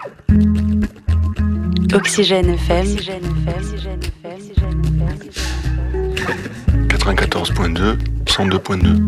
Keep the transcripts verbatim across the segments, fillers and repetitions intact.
Oxygène F M. quatre-vingt-quatorze point deux, cent deux point deux.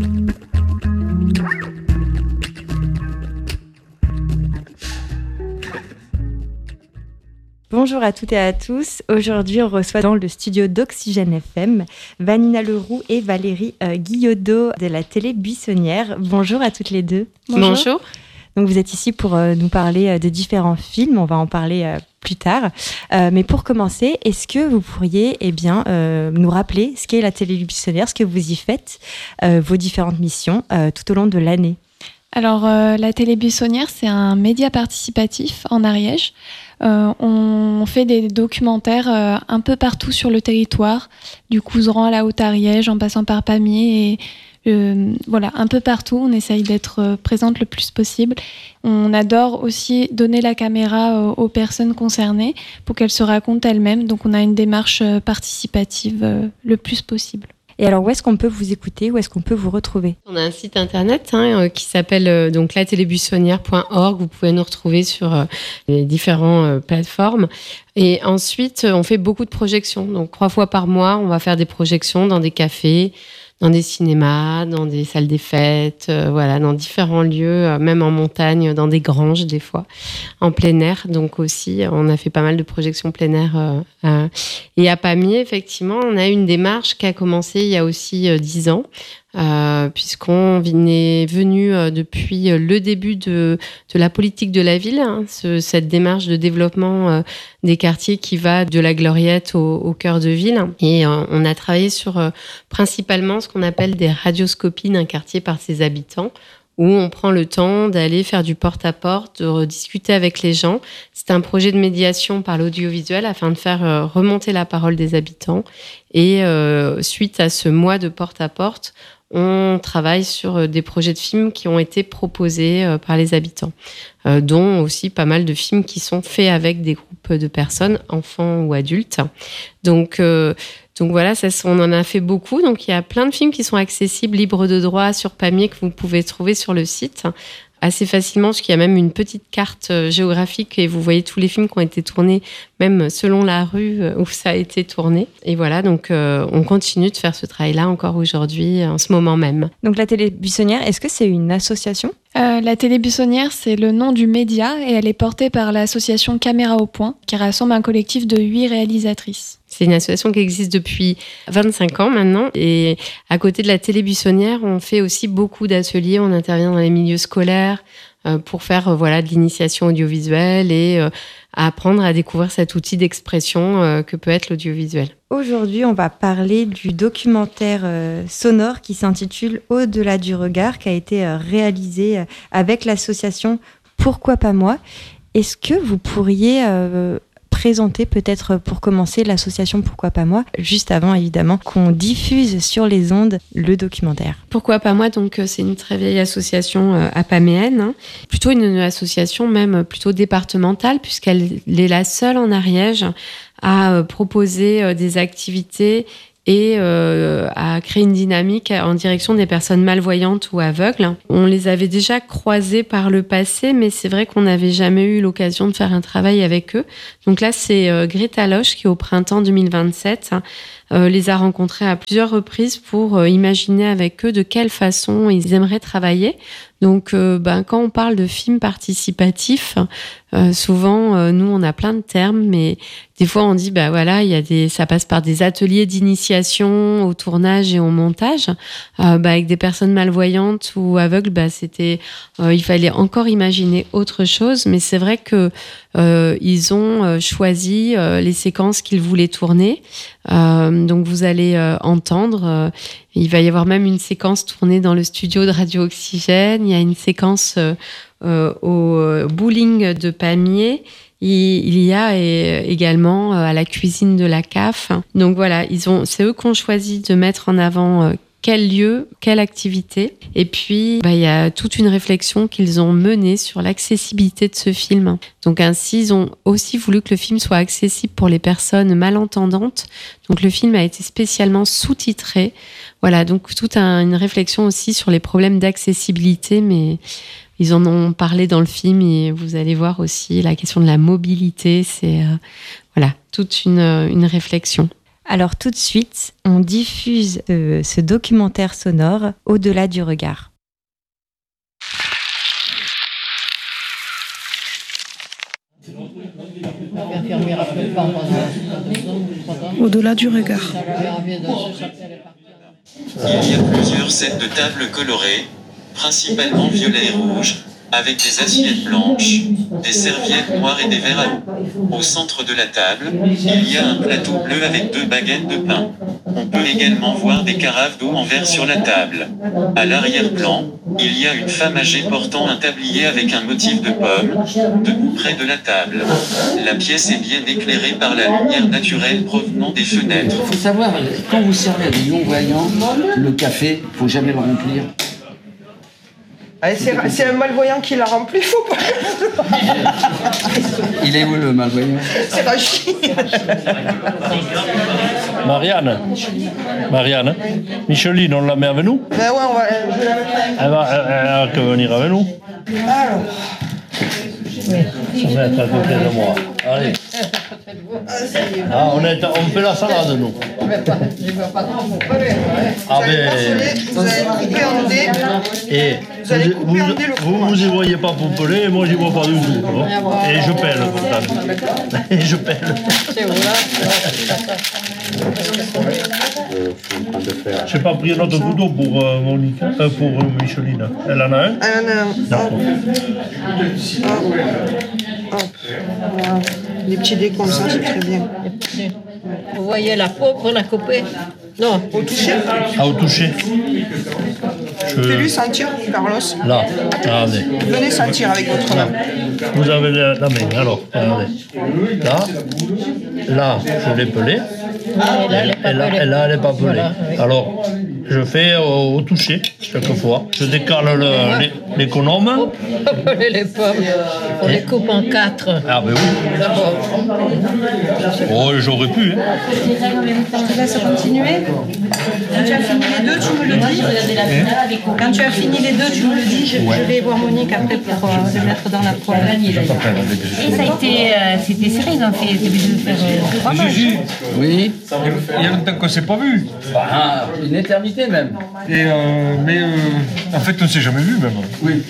Bonjour à toutes et à tous. Aujourd'hui, on reçoit dans le studio d'Oxygène F M Vanina Leroux et Valérie euh, Guillaudot de la télé Buissonnière. Bonjour à toutes les deux. Bonjour. Bonjour. Donc vous êtes ici pour euh, nous parler euh, de différents films. On va en parler euh, plus tard. Euh, mais pour commencer, est-ce que vous pourriez eh bien, euh, nous rappeler ce qu'est la télé Buissonnière, ce que vous y faites, euh, vos différentes missions euh, tout au long de l'année? Alors, euh, la télé Buissonnière, c'est un média participatif en Ariège. Euh, on fait des documentaires euh, un peu partout sur le territoire, du Couserans à la Haute-Ariège, en passant par Pamiers, et euh, voilà, un peu partout. On essaye d'être euh, présente le plus possible. On adore aussi donner la caméra aux, aux personnes concernées pour qu'elles se racontent elles-mêmes. Donc, on a une démarche euh, participative euh, le plus possible. Et alors, où est-ce qu'on peut vous écouter? Où est-ce qu'on peut vous retrouver? On a un site internet hein, euh, qui s'appelle euh, donc la télé buissonnière point org. Vous pouvez nous retrouver sur euh, les différentes euh, plateformes. Et ensuite, euh, on fait beaucoup de projections. Donc, trois fois par mois, on va faire des projections dans des cafés, dans des cinémas, dans des salles des fêtes, euh, voilà, dans différents lieux, euh, même en montagne, dans des granges des fois, en plein air. Donc aussi, on a fait pas mal de projections plein air. Euh, euh. Et à Pamiers, effectivement, on a une démarche qui a commencé il y a aussi euh, dix ans. Euh, puisqu'on est venu euh, depuis euh, le début de, de la politique de la ville, hein, ce, cette démarche de développement euh, des quartiers qui va de la Gloriette au, au cœur de ville. Et euh, on a travaillé sur euh, principalement ce qu'on appelle des radioscopies d'un quartier par ses habitants, où on prend le temps d'aller faire du porte-à-porte, de discuter avec les gens. C'est un projet de médiation par l'audiovisuel afin de faire euh, remonter la parole des habitants. Et euh, suite à ce mois de porte-à-porte, on travaille sur des projets de films qui ont été proposés euh, par les habitants, euh, dont aussi pas mal de films qui sont faits avec des groupes de personnes, enfants ou adultes. Donc, euh, donc voilà, ça, on en a fait beaucoup. Donc il y a plein de films qui sont accessibles, libres de droit sur Pamiers, que vous pouvez trouver sur le site assez facilement, parce qu'il y a même une petite carte géographique et vous voyez tous les films qui ont été tournés, même selon la rue où ça a été tourné. Et voilà, donc euh, on continue de faire ce travail-là encore aujourd'hui, en ce moment même. Donc la télé Buissonnière, est-ce que c'est une association ? Euh, la télé Buissonnière, c'est le nom du média et elle est portée par l'association Caméra au Point, qui rassemble un collectif de huit réalisatrices. C'est une association qui existe depuis vingt-cinq ans maintenant. Et à côté de la télé Buissonnière, on fait aussi beaucoup d'ateliers. On intervient dans les milieux scolaires euh, pour faire euh, voilà, de l'initiation audiovisuelle et euh, apprendre à découvrir cet outil d'expression euh, que peut être l'audiovisuel. Aujourd'hui, on va parler du documentaire euh, sonore qui s'intitule Au-delà du regard, qui a été euh, réalisé euh, avec l'association Pourquoi pas moi. Est-ce que vous pourriez euh, présenter peut-être pour commencer l'association Pourquoi pas moi, juste avant évidemment qu'on diffuse sur les ondes le documentaire? Pourquoi pas moi, donc c'est une très vieille association euh, apaméenne, hein. Plutôt une, une association même plutôt départementale, puisqu'elle est la seule en Ariège à euh, proposer euh, des activités et euh, à créer une dynamique en direction des personnes malvoyantes ou aveugles. On les avait déjà croisés par le passé, mais c'est vrai qu'on n'avait jamais eu l'occasion de faire un travail avec eux. Donc là, c'est euh, Greta Loche qui, au printemps deux mille vingt-sept, euh, les a rencontrés à plusieurs reprises pour euh, imaginer avec eux de quelle façon ils aimeraient travailler. Donc, euh, ben, quand on parle de films participatifs, euh, souvent, euh, nous, on a plein de termes, mais des fois, on dit, bah voilà, il y a des, ça passe par des ateliers d'initiation au tournage et au montage. Euh, bah, avec des personnes malvoyantes ou aveugles, bah, c'était, euh, il fallait encore imaginer autre chose. Mais c'est vrai que euh, ils ont euh, choisi euh, les séquences qu'ils voulaient tourner. Euh, donc, vous allez euh, entendre. Euh, il va y avoir même une séquence tournée dans le studio de Radio Oxygène. Il y a une séquence euh, euh, au bowling de Pamiers. Il y a également à la cuisine de la C A F. Donc voilà, ils ont, c'est eux qui ont choisi de mettre en avant quel lieu, quelle activité. Et puis, bah, il y a toute une réflexion qu'ils ont menée sur l'accessibilité de ce film. Donc ainsi, ils ont aussi voulu que le film soit accessible pour les personnes malentendantes. Donc le film a été spécialement sous-titré. Voilà, donc toute un, une réflexion aussi sur les problèmes d'accessibilité, mais ils en ont parlé dans le film et vous allez voir aussi la question de la mobilité. C'est euh, voilà, toute une, une réflexion. Alors tout de suite, on diffuse euh, ce documentaire sonore Au-delà du regard. Au-delà du regard. Il y a plusieurs sets de tables colorées, principalement violet et rouge, avec des assiettes blanches, des serviettes noires et des verres à eau. Au centre de la table, il y a un plateau bleu avec deux baguettes de pain. On peut également voir des carafes d'eau en verre sur la table. À l'arrière-plan, il y a une femme âgée portant un tablier avec un motif de pomme, debout près de la table. La pièce est bien éclairée par la lumière naturelle provenant des fenêtres. Il faut savoir, quand vous servez à des non-voyants, le café, il ne faut jamais le remplir. Allez, c'est, c'est un malvoyant qui l'a rempli, faut pas. Il est où le malvoyant? C'est Rachid. Marianne, Marianne, Micheline, on la met avec nous? Ben ouais, on va, je vais la mettre avec. Elle va, elle, elle a que venir avec nous. Alors. Ça va être à côté de moi. Allez. Ah, on, est, on fait la salade, nous. Ah ben. Vous allez couper en dés. Et Vous allez couper en vous, dés le vous, fromage. vous y voyez pas pompeler, et moi j'y vois pas du tout. Hein. Et je pèle, pourtant. Et je pèle. J'ai pas pris un autre couteau pour euh, Monica, euh, pour euh, Micheline. Elle en a un? Elle en a un. D'accord. Hop. Voilà. Les petits dés comme ça, c'est très bien. Vous voyez la peau, on a coupé. Non, Au toucher. Ah, au toucher. Je... Fais-lui sentir, Carlos. Là, regardez. Venez sentir avec votre main. Vous avez la, la main, alors, regardez. Là, là, je l'ai pelée. et là, elle est pas Et là, pelée. et là, elle n'est pas pelée. Voilà, oui. Alors, je fais au, au toucher, quelquefois. Je décale le, les, l'économe. Peler les pommes, on les coupe en quatre. Ah, ben oui. D'abord. Oh, j'aurais pu, hein. Je te laisse continuer. Quand tu as fini les deux, tu me le dis. Quand tu as fini les deux, tu me le dis. Je, Ouais. je vais voir Monique après pour euh, le mettre dans la poêle. Et ça a été, euh, c'était serré, ils ont fait, ils ont dû faire euh, trois matchs. Oui. Il y a longtemps qu'on ne s'est pas vu. Bah, une éternité même. Et euh, mais euh, en fait, on ne s'est jamais vu même. Oui.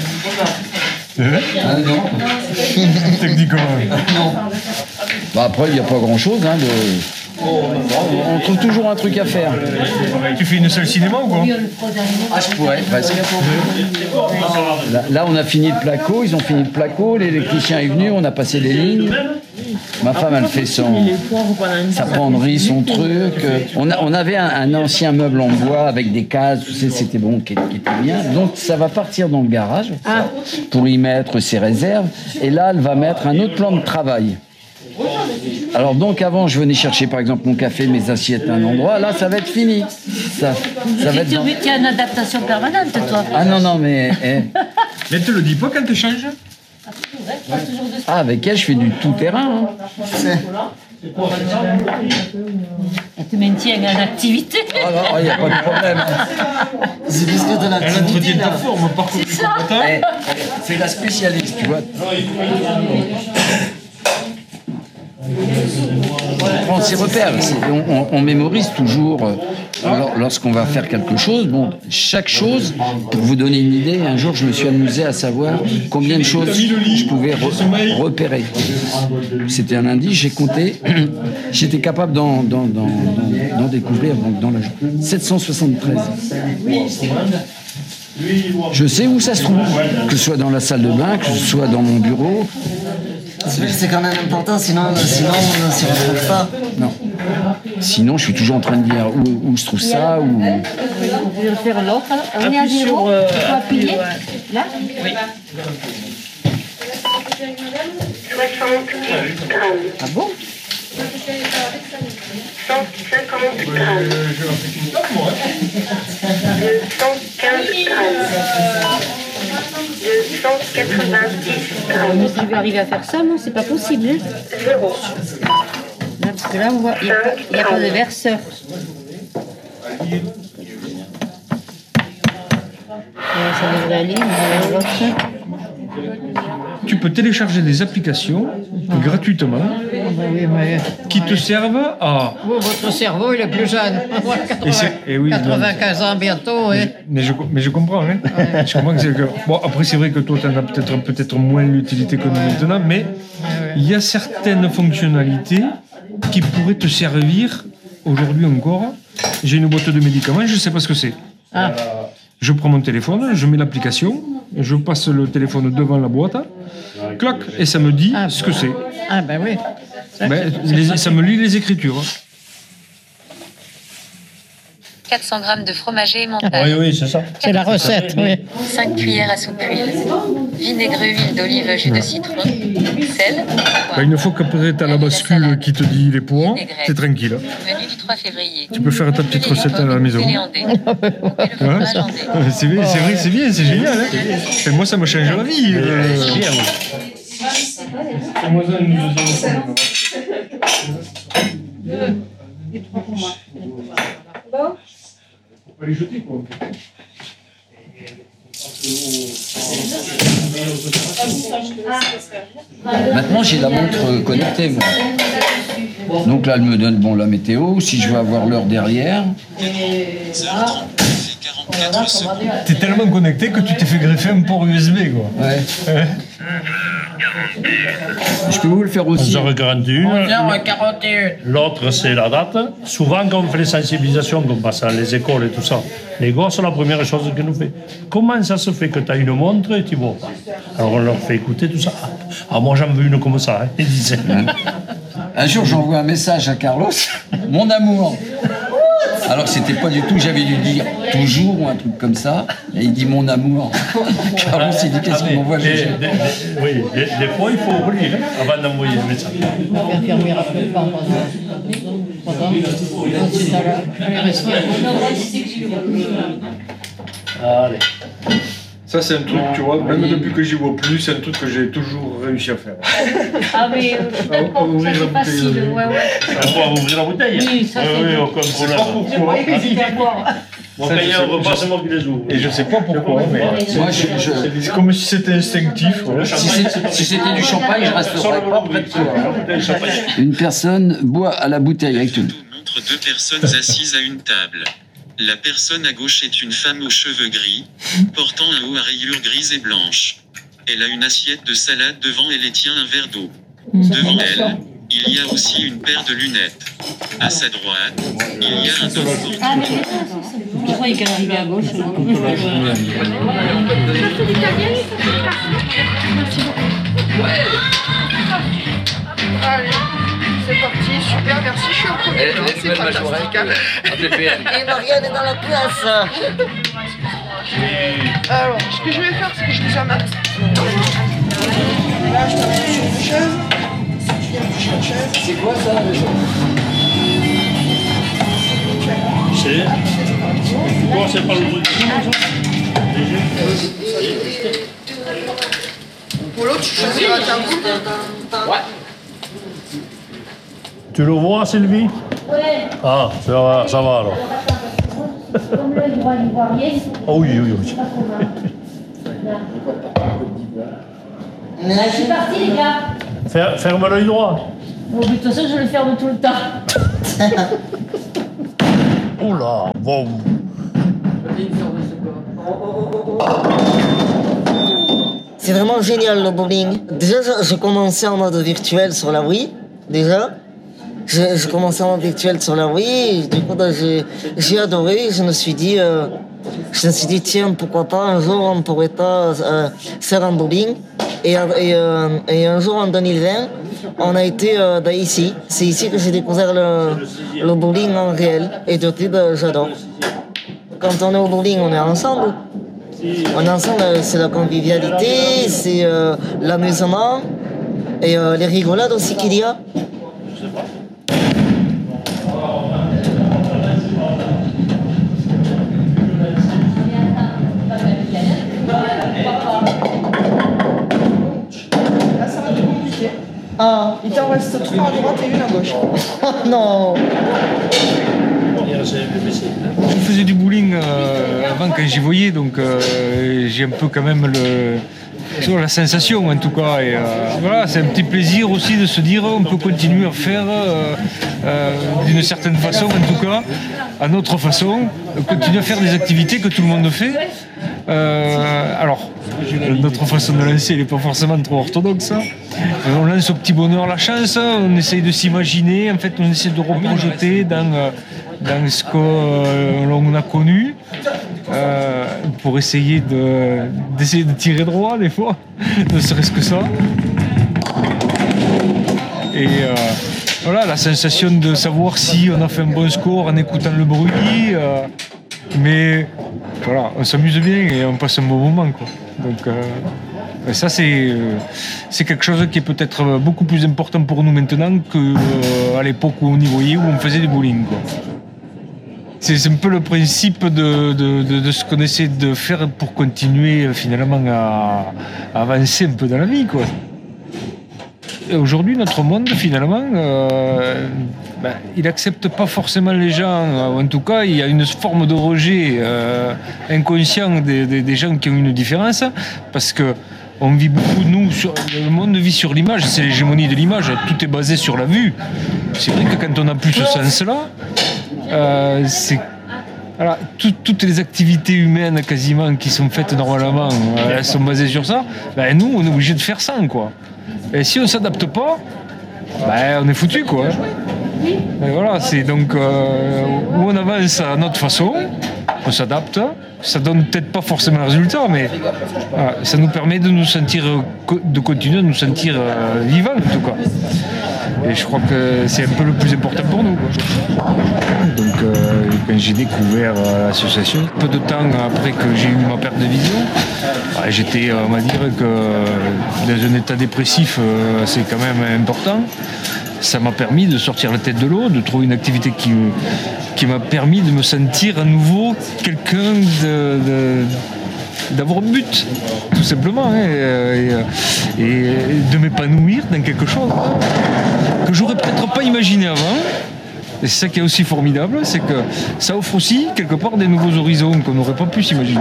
Ah non. Techniquement. Non. Bah après, il n'y a pas grand-chose. Hein, de... On trouve toujours un truc à faire. Tu fais une seule cinéma ou quoi? Ah, je pourrais, presque. Là, là, on a fini le placo, ils ont fini le placo, l'électricien est venu, on a passé les lignes. Ma femme, elle fait son, sa penderie, son truc. On, a, on avait un, un ancien meuble en bois avec des cases, tout ça, c'était bon, qui, qui était bien. Donc, ça va partir dans le garage pour y mettre ses réserves. Et là, elle va mettre un autre plan de travail. Alors donc avant je venais chercher par exemple mon café, mes assiettes à un endroit, là ça va être fini. Ça, ça va être Tu dans... as une adaptation permanente, toi. Ah non non mais... Eh. Mais tu le dis pas quand tu changes? Ah avec elle je fais du tout-terrain. Hein. Elle te maintient en activité. Ah non, il n'y a pas de problème. C'est parce que t'as Elle entretient ta forme, par contre. C'est ça. Eh, c'est la spécialiste, tu vois. On prend ses repères, c'est- on, on- on mémorise toujours euh, lor- lorsqu'on va faire quelque chose. Bon, chaque chose, pour vous donner une idée, un jour je me suis amusé à savoir combien de choses je pouvais re- repérer. C'était un indice, j'ai compté, j'étais capable d'en, d'en, d'en, d'en- d'en découvrir donc dans la sept cent soixante-treize. Je sais où ça se trouve, que ce soit dans la salle de bain, que ce soit dans mon bureau. C'est quand même important, sinon, sinon on ne s'y retrouve pas. Non. Sinon, je suis toujours en train de dire où, où se trouve ça, où... Je vais faire l'autre. On est à zéro. Il faut appuyer. Là. Oui. soixante grammes. Ah bon? cent cinquante grammes. deux cent quinze grammes. deux cent quatre-vingt-dix grammes. Si je vais arriver à faire ça, non, c'est pas possible. Hein. Zéro. Là, parce que là, on voit, il n'y a, pas- il y a pas de verseur. ça devrait aller, mais l'autre. Tu peux télécharger des applications gratuitement qui te servent à... Vous, votre cerveau, il est plus jeune. Et c'est- et oui, quatre-vingt-quinze ans bientôt, oui. Mais je, mais je comprends, hein. Je comprends que c'est que... Bon, après, c'est vrai que toi, tu en as peut-être peut-être moins l'utilité que nous maintenant, mais il y a certaines fonctionnalités qui pourraient te servir aujourd'hui encore. J'ai une boîte de médicaments, je ne sais pas ce que c'est. Ah. Je prends mon téléphone, je mets l'application, je passe le téléphone devant la boîte, clac, et ça me dit ce que c'est. Ah, ben oui. Ça, Ben, c'est- les- c'est ça me lit les écritures. quatre cents grammes de fromage emmental. Oui, oui, c'est ça. C'est la recette, oui. cinq cuillères à soupe huile. Vinaigre, huile d'olive, jus de citron. Sel. Ben, une fois qu'après tu as la bascule qui te dit les points, t'es tranquille. Menu du trois février. Tu peux faire ta petite recette à la maison. Couper en dés. Couper le Hein fromage en dés. C'est bien, c'est vrai, c'est bien, c'est génial. Hein. Et moi, ça me change la vie. euh. C'est bien, Faut pas les jeter, quoi. Maintenant, j'ai la montre connectée, moi. Donc là, elle me donne bon, la météo, si je veux avoir l'heure derrière. T'es tellement connecté que tu t'es fait greffer un port U S B, quoi. Ouais. Je peux vous le faire aussi. onze heures quarante et une. onze heures quarante et une. L'autre, c'est la date. Souvent, quand on fait les sensibilisations, qu'on passe dans les écoles et tout ça, les gosses, la première chose qu'ils nous font, comment ça se fait que tu as une montre et tu vois pas? Alors on leur fait écouter tout ça. Ah, moi, j'en veux une comme ça, hein, ils disaient. Un jour, j'envoie un message à Carlos, mon amour. Alors que c'était pas du tout, j'avais dû dire toujours ou un truc comme ça, et il dit mon amour. Carlos, il dit qu'est-ce qu'il m'envoie Des- Gégé des- des- Oui, des, des fois, il faut relire hein, avant d'envoyer le message. L'infirmière a fait le pas pendant. Ensuite, elle est restée. Allez. Ça, c'est un truc, tu vois, même depuis que j'y vois plus, c'est un truc que j'ai toujours réussi à faire. Ah, mais euh, je Ah, comprends, ouvrir ça la c'est facile. bouteille. Ouais, ouais. On va ouvrir la bouteille. Oui, ça, oui, c'est oui, bon. aucun Je sais problème. pas pourquoi. Je croyais que c'était à boire. Moi, Ça, quand il y a un je- repas, je- c'est moi qui les ouvre. Et je sais pas pourquoi, mais Moi, je, je- c'est comme si c'était instinctif. voilà. si c'est- si c'était du champagne, je resterais pas près de toi. Une personne boit à la bouteille avec tout. Montre deux personnes assises à une table. La personne à gauche est une femme aux cheveux gris, portant un haut à rayures grises et blanches. Elle a une assiette de salade devant elle et tient un verre d'eau. Devant elle, il y a aussi une paire de lunettes. À sa droite, il y a un tampon. Ah, mais c'est ça, c'est bon. Je croyais qu'elle arrivait à gauche. Allez, c'est parti, super, merci, je suis au premier. Et les nouvelles majorettes, A P P M. Et Marianne est dans la classe. Alors, ce que je vais faire, c'est que je vous amène. Là, je t'amène sur une chaise. Tu viens toucher la chaise. C'est quoi ça C'est. Quoi, c'est pas le bruit. Polo, tu choisiras ta boule. Ouais. Tu le vois, Sylvie? Ouais. Ah, ça va, ça va alors. Comme le droit ivoirien. Oh oui, oui, oui. Là, je suis partie, les gars. Fer- Ferme l'œil droit. Bon, de toute façon, je le ferme tout le temps. Oula, bon. C'est vraiment génial le bowling. Déjà, je, je commençais en mode virtuel sur la Wii, déjà. Je, je commençais en mode virtuel sur la Wii, et du coup, bah, j'ai, j'ai adoré. Je me suis dit, euh, je me suis dit, tiens, pourquoi pas un jour on pourrait pas euh, faire un bowling. Et, et, euh, et un jour en deux mille vingt, on a été euh, bah, ici. C'est ici que j'ai découvert le, le bowling en réel. Et depuis, bah, j'adore. Quand on est au bowling, on est ensemble. On est ensemble, c'est la convivialité, c'est euh, l'amusement et euh, les rigolades aussi qu'il y a. Là, ça va être compliqué. Ah, Il t'en reste trois à droite et une à gauche. non. Tu faisais du bowling euh, avant quand j'y voyais, donc euh, j'ai un peu quand même le, sur la sensation en tout cas. Et, euh, voilà, c'est un petit plaisir aussi de se dire on peut continuer à faire euh, euh, d'une certaine façon, en tout cas, à notre façon, continuer à faire des activités que tout le monde fait. Euh, alors, notre façon de lancer, elle n'est pas forcément trop orthodoxe. Hein. On lance au petit bonheur la chance, on essaye de s'imaginer, en fait, on essaie de reprojeter dans, dans ce qu'on a connu euh, pour essayer de, d'essayer de tirer droit, des fois, ne serait-ce que ça. Et euh, voilà, la sensation de savoir si on a fait un bon score en écoutant le bruit. Euh, mais voilà, on s'amuse bien et on passe un bon moment, quoi. Donc euh, ça, c'est, euh, c'est quelque chose qui est peut-être beaucoup plus important pour nous maintenant qu'à euh, l'époque où on y voyait, où on faisait du bowling, quoi. C'est, c'est un peu le principe de, de, de, de ce qu'on essaie de faire pour continuer finalement à, à avancer un peu dans la vie, quoi. Et aujourd'hui, notre monde, finalement, euh, ben, il n'accepte pas forcément les gens. En tout cas, il y a une forme de rejet euh, inconscient des, des, des gens qui ont une différence, parce que on vit beaucoup, nous, sur, le monde vit sur l'image, c'est l'hégémonie de l'image, tout est basé sur la vue. C'est vrai que quand on n'a plus ce sens-là, euh, c'est... Voilà, tout, toutes les activités humaines quasiment qui sont faites normalement, euh, elles sont basées sur ça. Ben, nous, on est obligé de faire ça, quoi. Et si on ne s'adapte pas, ben, on est foutu, quoi. Et voilà, c'est donc euh, où on avance à notre façon, on s'adapte. Ça donne peut-être pas forcément le résultat, mais voilà, ça nous permet de nous sentir, de continuer à nous sentir euh, vivants, en tout cas. Et je crois que c'est un peu le plus important pour nous, quoi. Donc euh, quand j'ai découvert euh, l'association, peu de temps après que j'ai eu ma perte de vision, bah, j'étais, on va dire, que, euh, dans un état dépressif, euh, c'est quand même important. Ça m'a permis de sortir la tête de l'eau, de trouver une activité qui, qui m'a permis de me sentir à nouveau quelqu'un de, de d'avoir un but, tout simplement, hein, et, et de m'épanouir dans quelque chose que j'aurais peut-être pas imaginé avant. Et c'est ça qui est aussi formidable, c'est que ça offre aussi quelque part des nouveaux horizons qu'on n'aurait pas pu s'imaginer.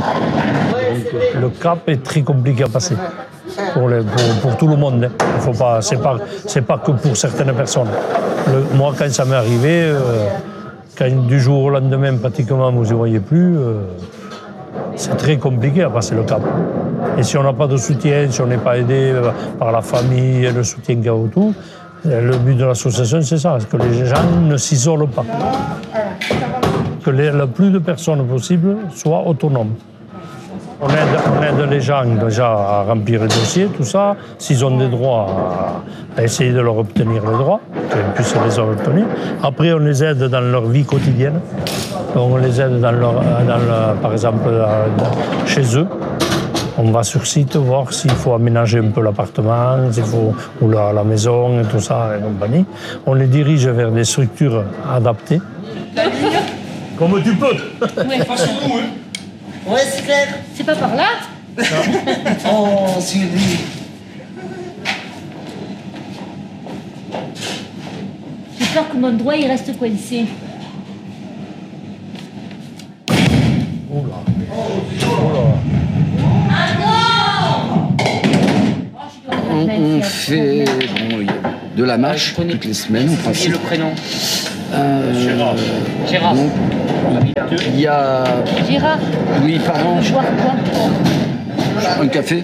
Donc, le cap est très compliqué à passer pour, les, pour, pour tout le monde. Hein. Il faut pas, c'est pas, c'est pas que pour certaines personnes. Le, moi, quand ça m'est arrivé, euh, quand du jour au lendemain, pratiquement, vous ne voyez plus, euh, c'est très compliqué à passer le cap. Et si on n'a pas de soutien, si on n'est pas aidé par la famille, le soutien qu'il y a autour, le but de l'association, c'est ça, c'est que les gens ne s'isolent pas. Que les, le plus de personnes possible soient autonomes. On aide, on aide les gens déjà à remplir les dossiers, tout ça. S'ils ont des droits, à, à essayer de leur obtenir les droits, qu'ils puissent les obtenir. Après, on les aide dans leur vie quotidienne. On les aide, dans leur, dans leur, par exemple, dans, chez eux. On va sur site voir s'il faut aménager un peu l'appartement, s'il faut, ou la, la maison et tout ça et compagnie. On les dirige vers des structures adaptées. Comme tu peux. Ouais, hein. Ouais, c'est clair. C'est pas par là? Oh, Sylvie. J'ai peur que mon doigt il reste coincé. Oula. Oula. On, on fait bon, de la marche toutes les semaines. On Et le prénom euh, Gérard. Gérard. Donc, il y a... Gérard. Oui, pardon. Je vois quoi? Un café.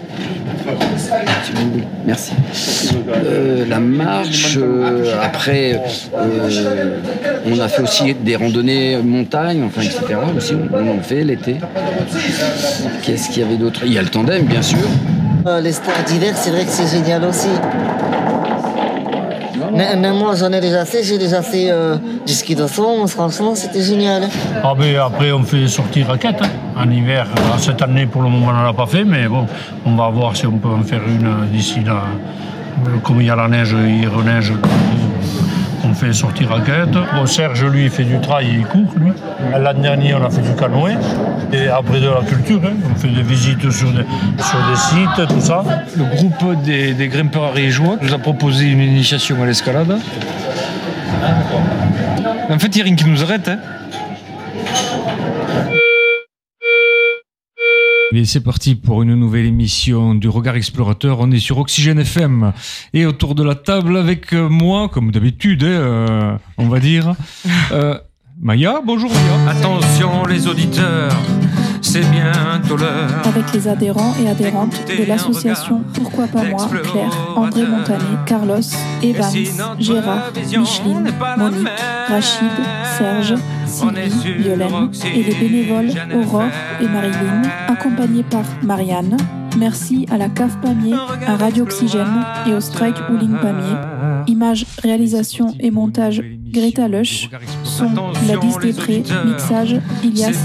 Merci. Euh, la marche, euh, après, euh, on a fait aussi des randonnées montagne, enfin, et cetera. Aussi, on, on en fait l'été. Qu'est-ce qu'il y avait d'autre? Il y a le tandem, bien sûr. Euh, les sports d'hiver, c'est vrai que c'est génial aussi. Mais, mais moi, j'en ai déjà fait. J'ai déjà fait euh, du ski de fond. Franchement, c'était génial. Ah ben, après, on fait des sorties raquettes hein, en hiver. Alors, cette année, pour le moment, on n'en a pas fait, mais bon, on va voir si on peut en faire une d'ici là. Comme il y a la neige, il reneige, on fait des sorties raquettes. Bon, Serge, lui, il fait du trail et il court, lui. L'année dernière, on a fait du canoë. Et après de la culture, hein, on fait des visites sur des, sur des sites, tout ça. Le groupe des, des grimpeurs ariégeois nous a proposé une initiation à l'escalade. En fait, il n'y a rien qui nous arrête. Hein. Et c'est parti pour une nouvelle émission du Regard Explorateur. On est sur Oxygène F M et autour de la table avec moi, comme d'habitude, hein, euh, on va dire, euh, Maya. Bonjour Maya. Attention les auditeurs, c'est bientôt l'heure. Avec les adhérents et adhérentes de l'association Pourquoi pas moi, Claire, André Montané, Carlos, Evans, Gérard, Micheline, Monique, Rachid, Serge, Sylvie, Violaine et les bénévoles Aurore et Marilyn, accompagnés par Marianne. Merci à la C A F Pamiers, à Radio Oxygène et au Strike Bowling Pamiers. Images, réalisation et montage Greta Lush. Son, Gladys Després, mixage Ilias